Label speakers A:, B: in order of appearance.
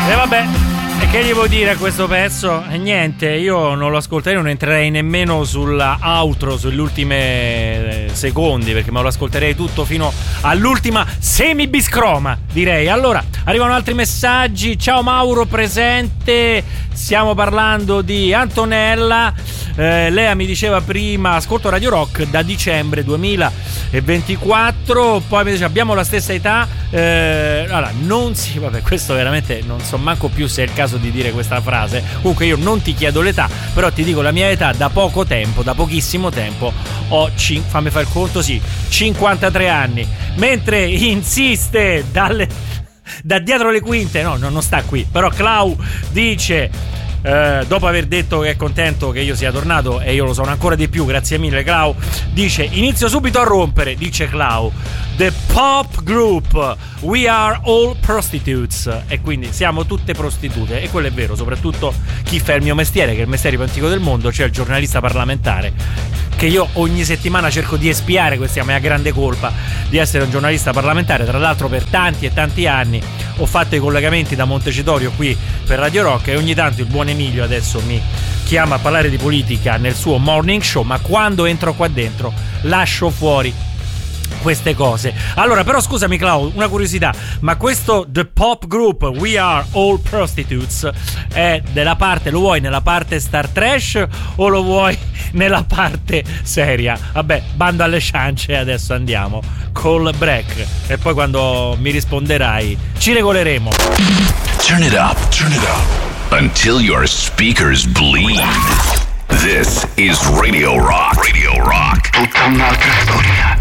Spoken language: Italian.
A: E vabbè, e che gli devo dire a questo pezzo? Niente, io non lo ascolterei, non entrerei nemmeno sulla outro, sulle ultime secondi, perché me lo ascolterei tutto fino all'ultima semi-biscroma, direi. Allora, arrivano altri messaggi. Ciao Mauro, presente. Stiamo parlando di Antonella. Lea mi diceva prima, ascolto Radio Rock da dicembre 2024. Poi mi dice, abbiamo la stessa età. Allora, non si... Vabbè, questo veramente non so manco più se è il caso di dire questa frase. Comunque io non ti chiedo l'età, però ti dico la mia età da poco tempo, da pochissimo tempo. Ho, fammi fare il conto, sì, 53 anni. Mentre insiste da dietro le quinte, no, non sta qui, però Clau dice... dopo aver detto che è contento che io sia tornato, e io lo sono ancora di più, grazie mille Clau, dice: inizio subito a rompere, dice Clau, the pop group We Are All Prostitutes, e quindi siamo tutte prostitute. E quello è vero, soprattutto chi fa il mio mestiere, che è il mestiere più antico del mondo, cioè il giornalista parlamentare, che io ogni settimana cerco di espiare questa mia grande colpa di essere un giornalista parlamentare. Tra l'altro per tanti e tanti anni ho fatto i collegamenti da Montecitorio qui per Radio Rock, e ogni tanto il buon Emilio adesso mi chiama a parlare di politica nel suo morning show, ma quando entro qua dentro lascio fuori queste cose. Allora, però scusami Clau, una curiosità, ma questo The Pop Group We Are All Prostitutes è della parte, lo vuoi nella parte star trash o lo vuoi nella parte seria? Vabbè, bando alle ciance, adesso andiamo col break e poi quando mi risponderai ci regoleremo.
B: Turn it up until your speakers bleed. This is Radio Rock. Radio Rock. Tutta un'altra storia.